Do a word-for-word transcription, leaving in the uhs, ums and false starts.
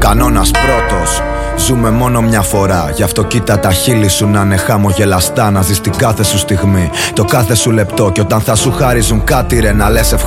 Κανόνας πρώτος, ζούμε μόνο μια φορά. Γι' αυτό κοίτα τα χείλη σου να είναι χαμογελαστά. Να ζεις την κάθε σου στιγμή, το κάθε σου λεπτό. Κι όταν θα σου χάριζουν κάτι ρε να λες ευχαριστώ.